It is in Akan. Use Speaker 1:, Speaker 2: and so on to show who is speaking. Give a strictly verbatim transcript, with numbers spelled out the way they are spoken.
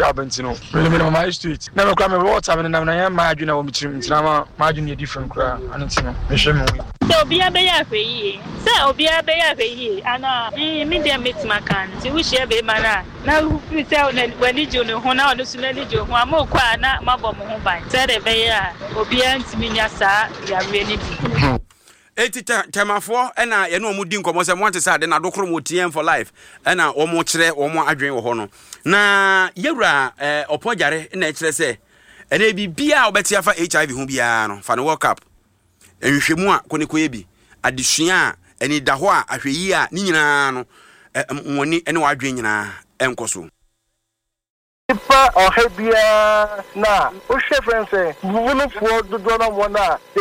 Speaker 1: abentino really me my street na me kwa me water me na na ya ma adwuna wo mitrim ntina ma adwuna different kra anitino me hwe me
Speaker 2: so obia be ya hwe yi se obia be ya hwe yi ana me dem mitmakan ti wo hye be mana na hu se wani jo ne ho na ono su na ni jo ho amokwa na mabọ mo ho ban se de be ya obia ntimi nya sa ya we ni bi
Speaker 3: Eti temafo ena ye no omudi nkomo se mo ante sa de na dokoro mo T M for life ena omo kire omo adwen wo ho no na yewura eh opojare na kire se ena bibia obeti afa H I V ho bia no fa no World Cup enhwehwemu a kone koye bi adesua eni da ho a ahweyi a ni nyina no woni ene wadwen nyina enkoso
Speaker 4: Ifa ohebia na o chef friend say bubu no fo do do na mo na